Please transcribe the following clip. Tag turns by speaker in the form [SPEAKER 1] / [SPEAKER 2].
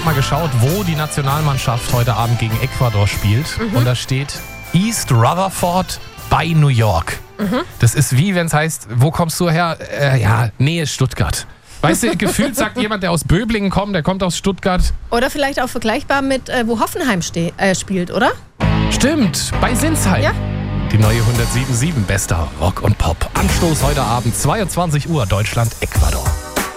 [SPEAKER 1] mal geschaut, wo die Nationalmannschaft heute Abend gegen Ecuador spielt. Und da steht East Rutherford bei New York. Das ist wie, wenn es heißt, wo kommst du her? Nähe Stuttgart. Weißt du, gefühlt sagt jemand, der aus Böblingen kommt, der kommt aus Stuttgart.
[SPEAKER 2] Oder vielleicht auch vergleichbar mit, wo Hoffenheim spielt, oder?
[SPEAKER 1] Stimmt, bei Sinsheim.
[SPEAKER 2] Ja.
[SPEAKER 1] Die neue 107.7 bester Rock und Pop. Anstoß heute Abend, 22 Uhr, Deutschland, Ecuador.